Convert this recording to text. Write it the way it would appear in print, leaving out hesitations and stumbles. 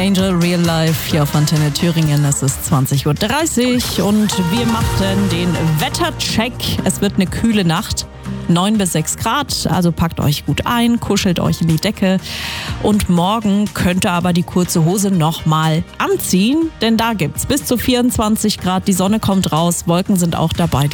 Angel Real Life hier auf Antenne Thüringen. Es ist 20.30 Uhr und wir machen den Wettercheck. Es wird eine kühle Nacht. 9 bis 6 Grad, also packt euch gut ein, kuschelt euch in die Decke. Und morgen könnt ihr aber die kurze Hose nochmal anziehen, denn da gibt's bis zu 24 Grad, die Sonne kommt raus, Wolken sind auch dabei.